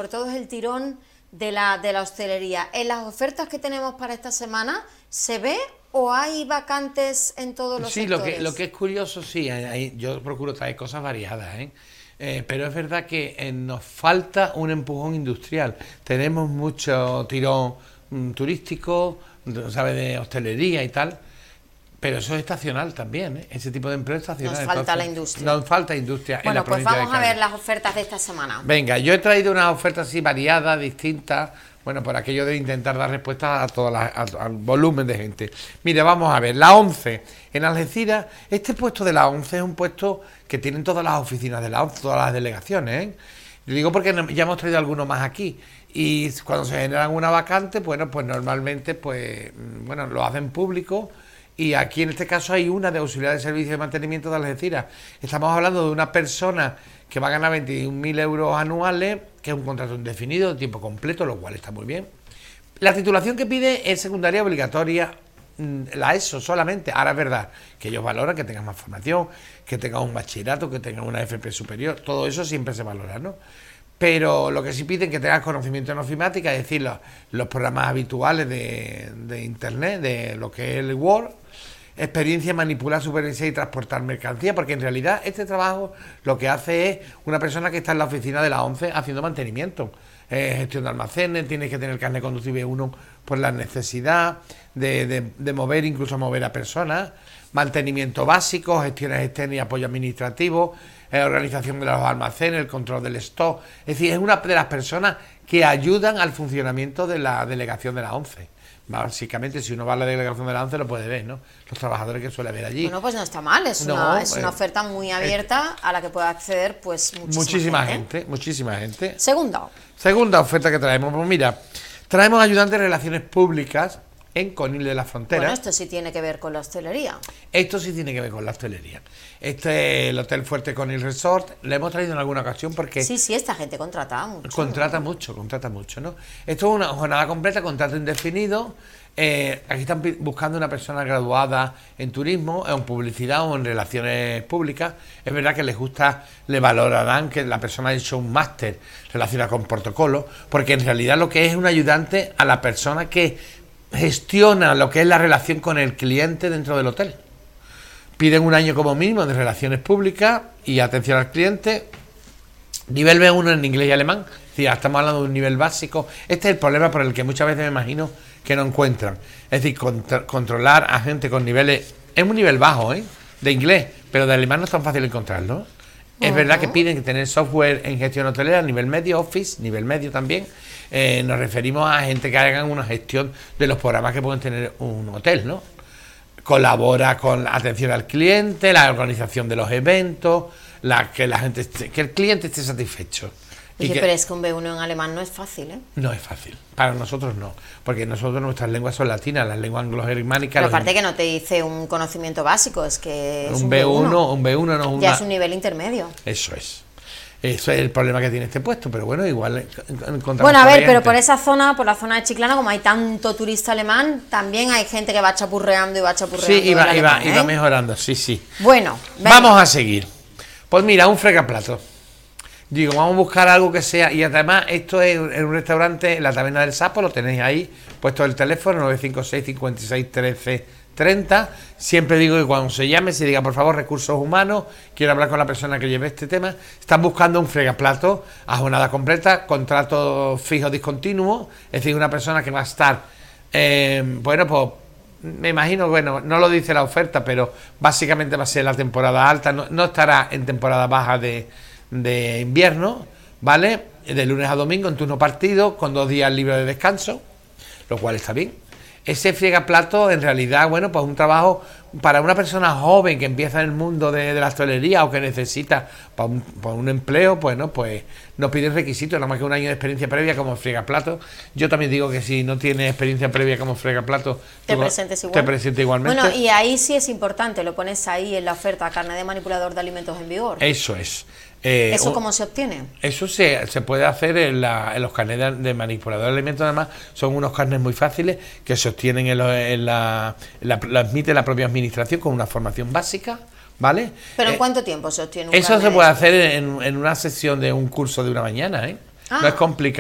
todo es el tirón de la hostelería. ¿En las ofertas que tenemos para esta semana se ve o hay vacantes en todos los sectores? Sí, lo que es curioso, sí, yo procuro traer cosas variadas, pero es verdad que nos falta un empujón industrial. Tenemos mucho tirón turístico, ¿sabes?, de hostelería y tal, pero eso es estacional también, ese tipo de empleo es estacional. Nos falta la industria. Nos falta industria en la Bueno, pues provincia de vamos a Cádiz. ver las ofertas de esta semana. Venga, yo he traído unas ofertas así variadas, distintas, bueno, por aquello de intentar dar respuesta a al volumen de gente. Mire, vamos a ver, la 11, en Algeciras, este puesto de la 11 es un puesto que tienen todas las oficinas de la 11, todas las delegaciones, ¿eh? Lo digo porque ya hemos traído algunos más aquí, y cuando se generan una vacante, bueno, pues normalmente, pues, bueno, lo hacen público. Y aquí en este caso hay una de auxiliar de servicio de mantenimiento de Algeciras. Estamos hablando de una persona que va a ganar 21.000 euros anuales, que es un contrato indefinido de tiempo completo, lo cual está muy bien. La titulación que pide es secundaria obligatoria, la ESO solamente. Ahora es verdad que ellos valoran que tengan más formación, que tengan un bachillerato, que tengan una FP superior, todo eso siempre se valora, ¿no? Pero lo que sí piden es que tengas conocimiento en ofimática, es decir, los programas habituales de Internet, de lo que es el Word, experiencia en manipular, supervisar y transportar mercancía, porque en realidad este trabajo lo que hace es una persona que está en la oficina de la 11 haciendo mantenimiento, gestión de almacenes, tienes que tener carnet conducible 1 por la necesidad de mover, incluso mover a personas, mantenimiento básico, gestiones externas y apoyo administrativo, organización de los almacenes, el control del stock. Es decir, es una de las personas que ayudan al funcionamiento de la delegación de la 11. Básicamente, si uno va a la delegación de la 11 lo puede ver, ¿no? Los trabajadores que suele ver allí. Bueno, pues no está mal, es una oferta muy abierta a la que puede acceder pues muchísima gente. Muchísima gente. Segunda oferta que traemos, pues mira, traemos ayudantes de relaciones públicas en Conil de la Frontera. Bueno, esto sí tiene que ver con la hostelería. Esto sí tiene que ver con la hostelería. Este es el Hotel Fuerte Conil Resort. Lo hemos traído en alguna ocasión porque... Sí, esta gente contrata mucho. Contrata mucho, ¿no? Esto es una jornada completa, contrato indefinido. Aquí están buscando una persona graduada en turismo, en publicidad o en relaciones públicas. Es verdad que les gusta, le valorarán que la persona ha hecho un máster relacionado con protocolo, porque en realidad lo que es un ayudante a la persona que gestiona lo que es la relación con el cliente dentro del hotel. Piden un año como mínimo de relaciones públicas y atención al cliente. Nivel B1 en inglés y alemán. Es decir, estamos hablando de un nivel básico. Este es el problema por el que muchas veces me imagino que no encuentran. Es decir, controlar a gente con niveles... Es un nivel bajo, de inglés, pero de alemán no es tan fácil encontrarlo. Es verdad que piden que tener software en gestión hotelera, nivel medio, Office, nivel medio también. Nos referimos a gente que hagan una gestión de los programas que pueden tener un hotel, ¿no? Colabora con la atención al cliente, la organización de los eventos, que el cliente esté satisfecho. Oye, pero es que un B1 en alemán no es fácil, ¿eh? No es fácil, para nosotros no, porque nosotros nuestras lenguas son latinas, las lenguas anglo-germánicas... Pero aparte que no te dice un conocimiento básico, es que es un B1 no es una... Ya es un nivel intermedio. Eso es el problema que tiene este puesto, pero bueno, igual encontramos... Bueno, a ver, pero por esa zona, por la zona de Chiclana, como hay tanto turista alemán, también hay gente que va chapurreando y va chapurreando. Sí, y va mejorando, sí. Bueno, venga. Vamos a seguir. Pues mira, un fregaplato. Digo, vamos a buscar algo que sea, y además esto es en un restaurante, en la Taberna del Sapo, lo tenéis ahí, puesto el teléfono 956 56 13 30. Siempre digo que cuando se llame, se diga, por favor, recursos humanos, quiero hablar con la persona que lleve este tema. Están buscando un fregaplato a jornada completa, contrato fijo discontinuo, es decir, una persona que va a estar, bueno, pues me imagino, bueno, no lo dice la oferta, pero básicamente va a ser la temporada alta, no estará en temporada baja de invierno, ¿vale? De lunes a domingo en turno partido, con 2 días libres de descanso, lo cual está bien. Ese fregaplato, en realidad, bueno, pues un trabajo para una persona joven que empieza en el mundo de la hostelería o que necesita para un empleo, bueno, pues no piden requisitos, nada más que un año de experiencia previa como fregaplato. Yo también digo que si no tienes experiencia previa como fregaplato, te presentes igualmente. Bueno, y ahí sí es importante, lo pones ahí en la oferta, carnet de manipulador de alimentos en vigor. Eso es. ¿Eso cómo se obtiene? Eso se puede hacer en los carnets de manipulador de alimentos. Además, son unos carnets muy fáciles que se obtienen lo admite la propia administración con una formación básica, ¿vale? ¿Pero en cuánto tiempo se obtiene un Eso carnet? Se puede hacer en una sesión de un curso de una mañana, ¿eh? No es complicado.